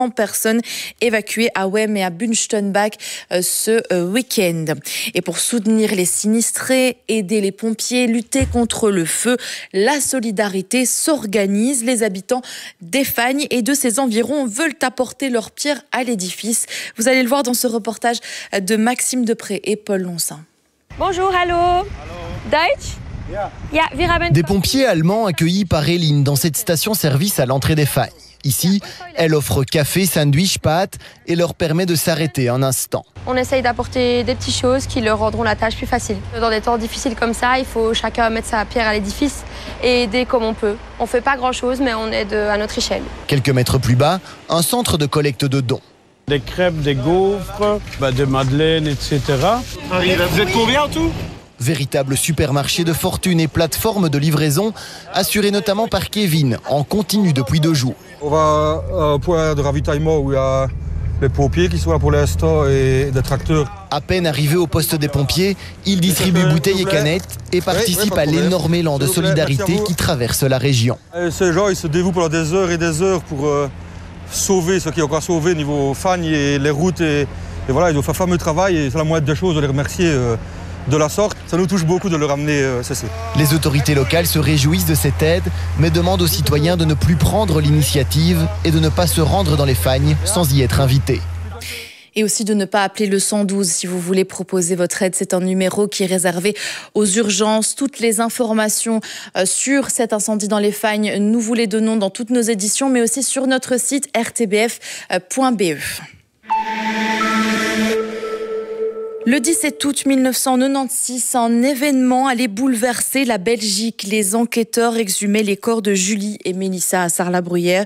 personnes évacuées à Wem et à Bunstenbach ce week-end. Et pour soutenir les sinistrés, aider les pompiers, lutter contre le feu, la solidarité s'organise. Les habitants d'Effagne et de ses environs veulent apporter leur pierre à l'édifice. Vous allez le voir dans ce reportage de Maxime Depré et Paul Loncin. Bonjour, hallo. Deutsch? Ja, wir haben... Des pompiers allemands accueillis par Eline dans cette station-service à l'entrée d'Effagne. Ici, elle offre café, sandwich, pâtes et leur permet de s'arrêter un instant. On essaye d'apporter des petites choses qui leur rendront la tâche plus facile. Dans des temps difficiles comme ça, il faut chacun mettre sa pierre à l'édifice et aider comme on peut. On ne fait pas grand-chose, mais on aide à notre échelle. Quelques mètres plus bas, un centre de collecte de dons. Des crêpes, des gaufres, des madeleines, etc. Vous êtes combien en tout ? Véritable supermarché de fortune et plateforme de livraison, assuré notamment par Kevin, en continu depuis 2 jours. On va à un point de ravitaillement où il y a les pompiers qui sont là pour l'instant et des tracteurs. À peine arrivé au poste des pompiers, il distribue bouteilles et canettes et participe à l'énorme élan de solidarité qui traverse la région. Ces gens, ils se dévouent pendant des heures et des heures pour sauver ce qui est encore sauvé niveau Fagne et les routes. Et voilà, ils ont fait un fameux travail et c'est la moindre des choses de les remercier de la sorte. Ça nous touche beaucoup de le ramener ceci. Les autorités locales se réjouissent de cette aide, mais demandent aux citoyens de ne plus prendre l'initiative et de ne pas se rendre dans les Fagnes sans y être invités. Et aussi de ne pas appeler le 112 si vous voulez proposer votre aide. C'est un numéro qui est réservé aux urgences. Toutes les informations sur cet incendie dans les Fagnes, nous vous les donnons dans toutes nos éditions, mais aussi sur notre site rtbf.be. Le 17 août 1996, un événement allait bouleverser la Belgique. Les enquêteurs exhumaient les corps de Julie et Mélissa à Sarlat-Buissière,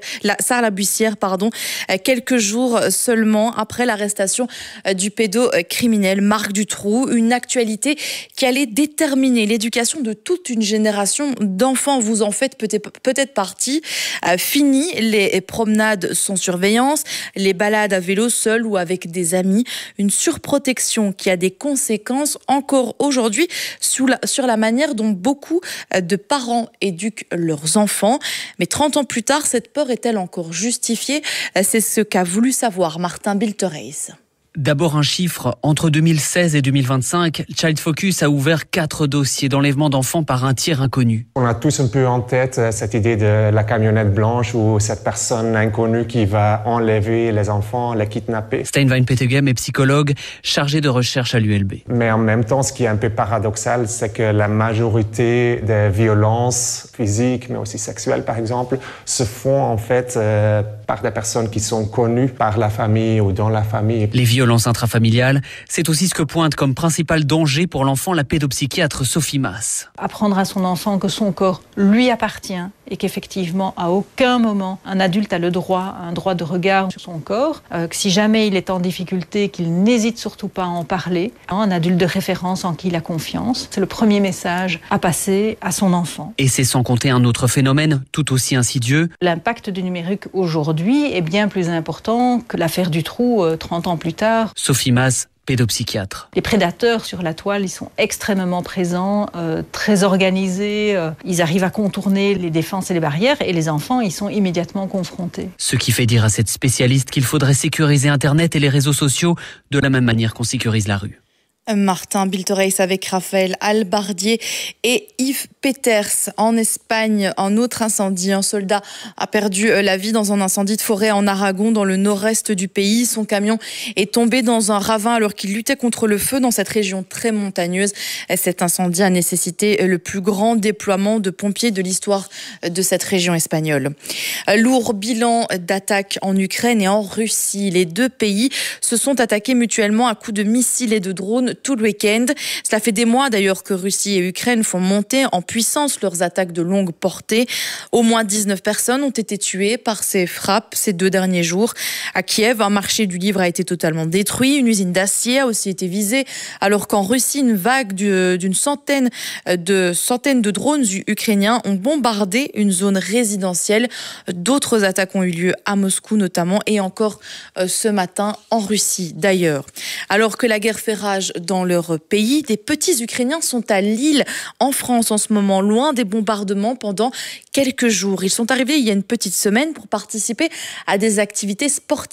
quelques jours seulement après l'arrestation du pédocriminel Marc Dutroux. Une actualité qui allait déterminer l'éducation de toute une génération d'enfants. Vous en faites peut-être partie. Fini les promenades sans surveillance, les balades à vélo seuls ou avec des amis. Une surprotection qui a des conséquences encore aujourd'hui sur la manière dont beaucoup de parents éduquent leurs enfants. Mais 30 ans plus tard, cette peur est-elle encore justifiée ? C'est ce qu'a voulu savoir Martin Biltereis. D'abord un chiffre, entre 2016 et 2025, Child Focus a ouvert 4 dossiers d'enlèvement d'enfants par un tiers inconnu. On a tous un peu en tête cette idée de la camionnette blanche ou cette personne inconnue qui va enlever les enfants, les kidnapper. Steinwein Petegem est psychologue chargé de recherche à l'ULB. Mais en même temps, ce qui est un peu paradoxal, c'est que la majorité des violences physiques, mais aussi sexuelles par exemple, se font en fait par des personnes qui sont connues par la famille ou dans la famille. Les violences intrafamiliales, c'est aussi ce que pointe comme principal danger pour l'enfant la pédopsychiatre Sophie Maas. Apprendre à son enfant que son corps lui appartient et qu'effectivement, à aucun moment, un adulte a un droit de regard sur son corps, que si jamais il est en difficulté, qu'il n'hésite surtout pas à en parler, un adulte de référence en qui il a confiance. C'est le premier message à passer à son enfant. Et c'est sans compter un autre phénomène tout aussi insidieux. L'impact du numérique aujourd'hui est bien plus important que l'affaire Dutroux 30 ans plus tard. Sophie Maas, pédopsychiatre. Les prédateurs sur la toile, ils sont extrêmement présents, très organisés. Ils arrivent à contourner les défenses et les barrières et les enfants, ils sont immédiatement confrontés. Ce qui fait dire à cette spécialiste qu'il faudrait sécuriser Internet et les réseaux sociaux de la même manière qu'on sécurise la rue. Martin Biltereis avec Raphaël Albardier et Yves Peters. En Espagne, un autre incendie. Un soldat a perdu la vie dans un incendie de forêt en Aragon, dans le nord-est du pays. Son camion est tombé dans un ravin alors qu'il luttait contre le feu dans cette région très montagneuse. Cet incendie a nécessité le plus grand déploiement de pompiers de l'histoire de cette région espagnole. Lourd bilan d'attaques en Ukraine et en Russie. Les deux pays se sont attaqués mutuellement à coups de missiles et de drones tout le week-end. Cela fait des mois d'ailleurs que Russie et Ukraine font monter en puissance leurs attaques de longue portée. Au moins 19 personnes ont été tuées par ces frappes ces 2 derniers jours. À Kiev, un marché du livre a été totalement détruit. Une usine d'acier a aussi été visée, alors qu'en Russie, une vague d'une centaine de drones ukrainiens ont bombardé une zone résidentielle. D'autres attaques ont eu lieu à Moscou notamment et encore ce matin en Russie d'ailleurs. Alors que la guerre fait rage dans leur pays. Des petits Ukrainiens sont à Lille, en France en ce moment, loin des bombardements pendant quelques jours. Ils sont arrivés il y a une petite semaine pour participer à des activités sportives